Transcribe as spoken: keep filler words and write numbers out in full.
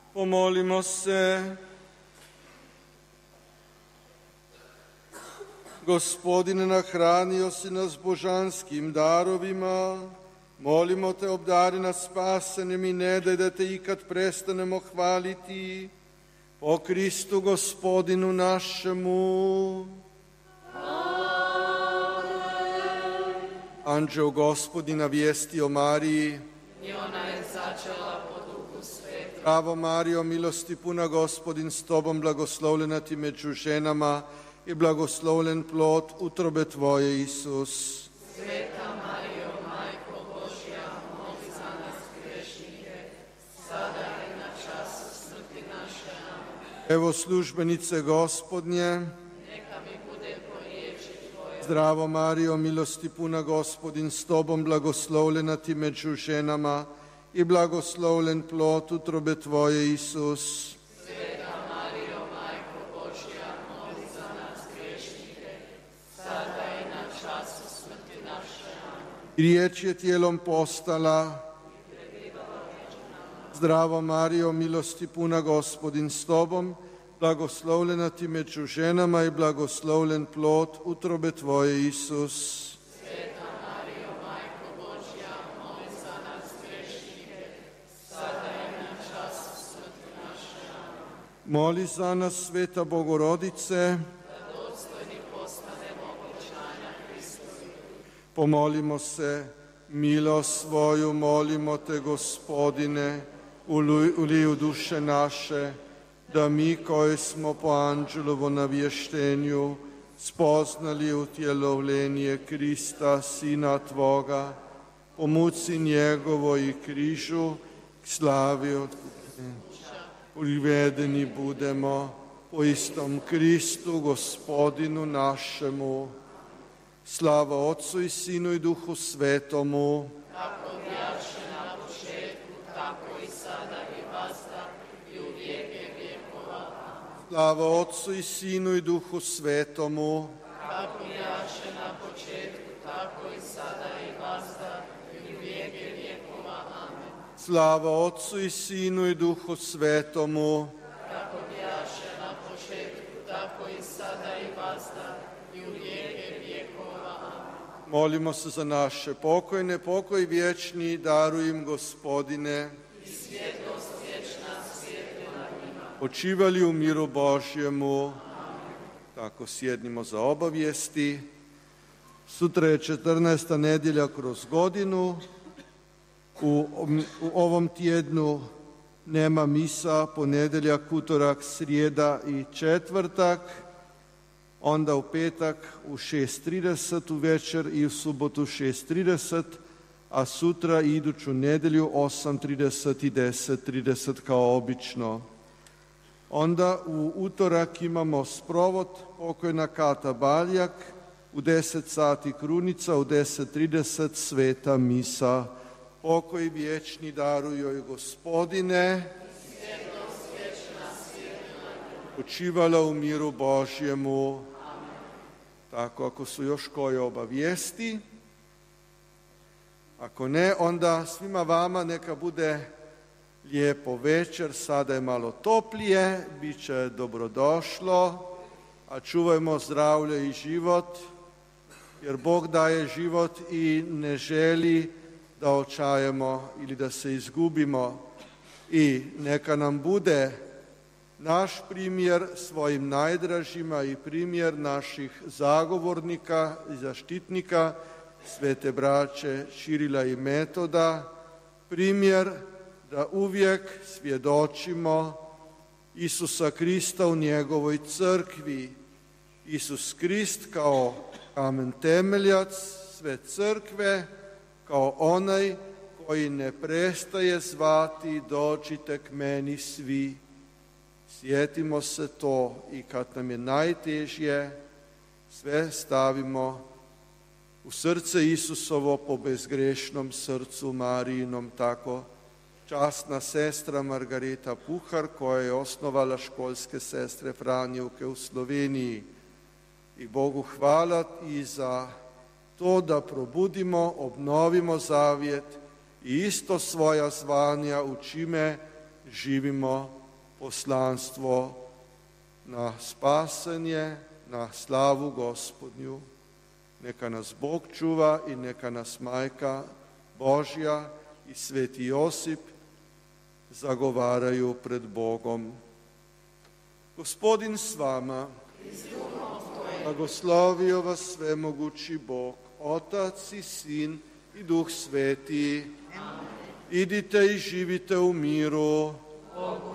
Pomolimo se. Gospodine, nahranio si nas božanskim darovima, molimo te, obdari nas spasenjem i ne daj da te ikad prestanemo hvaliti. Po Kristu Gospodinu našemu. Amen. Anđeo Gospodina vijesti o Mariji. I ona je začela po Duhu Svetom. Zdravo Marijo, milosti puna, Gospodin s tobom, blagoslovljena ti među ženama i blagoslovljen plod utrobe tvoje, Isus. Sveta Marijo, Majko Božja, moli za nas grešnike, sada i na času smrti naše. Amen. Evo službenice Gospodnje. Neka mi bude po riječi tvoje. Zdravo Marijo, milosti puna, Gospodin s tobom, blagoslovljena ti među ženama i blagoslovljen plod utrobe tvoje, Isus. Sveta Marijo, Majko Božja, moli za nas grešnike, sada i na času smrti naše. Amen. Riječ je tijelom postala. Zdravo Marijo, milosti puna, Gospodin s tobom, blagoslovljena ti među ženama i blagoslovljen plod utrobe tvoje, Isus. Sveta Marijo, Majko Božja, moli za nas grešnike, sada i na času smrti naše. Amen. Moli za nas, Sveta Bogorodice. Da dostojni postanemo obećanja Hristovi. Pomolimo se, milost svoju molimo te, Gospodine, ulij u duše naše, da mi koji smo po anđelovo navještenju spoznali utjelovljenje Krista, Sina Tvoga, po muci njegovoj i križu, k slavi otkupljenja. Privedeni budemo po istom Kristu, Gospodinu našemu. Slava Otcu i Sinu i Duhu Svetomu. Kako bjaše na početku, tako i sada i vazda i u vijeke vjekova. Amen. Slava Otcu i Sinu i Duhu Svetomu. Kako bjaše na početku, tako i sada i vazda i u vijeke vjekova. Amen. Slava Otcu i Sinu i Duhu Svetomu. Kako bjaše na početku, tako i sada i vazda i u vijeke vjekova. Amen. Molimo se za naše pokojne, pokoj vječni daruj im, Gospodine. I svjetlost vječna svijetli nad njima. Počivali u miru Božjemu. Tako sjednimo za obavijesti. Sutra je četrnaesta nedjelja kroz godinu. U, u ovom tjednu nema misa, ponedjeljak, utorak, srijeda i četvrtak. Onda u petak u šest trideset u večer i u subotu šest trideset, a sutra i iduću nedjelju osam trideset i deset trideset kao obično. Onda u utorak imamo sprovod pokojna Kata Baljak, u deset sati krunica, u deset trideset sveta misa. Pokoj vječni daruj joj, Gospodine. Počivala u miru Božjemu. Tako, ako su još koje obavijesti. Ako ne, onda svima vama neka bude lijepo večer, sada je malo toplije, bit će dobrodošlo, a čuvajmo zdravlje i život, jer Bog daje život i ne želi da očajemo ili da se izgubimo. I neka nam bude naš primjer svojim najdražima i primjer naših zagovornika i zaštitnika, svete braće Čirila i Metoda, primjer da uvijek svjedočimo Isusa Krista u njegovoj crkvi. Isus Krist kao kamen temeljac sve crkve, kao onaj koji ne prestaje zvati dođite k meni svi. Sjetimo se to i kad nam je najtežje, sve stavimo u srce Isusovo po bezgrešnom srcu Marijinom. Tako časna sestra Margareta Puhar, koja je osnovala školske sestre Franjevke u Sloveniji. I Bogu hvala i za to da probudimo, obnovimo zavjet i isto svoja zvanja u čime živimo poslanstvo na spasenje, na slavu Gospodnju. Neka nas Bog čuva i neka nas Majka Božja i Sveti Josip zagovaraju pred Bogom. Gospodin s vama, blagoslovio vas svemogući Bog, Otac i Sin i Duh Sveti. Idite i živite u miru. Bogu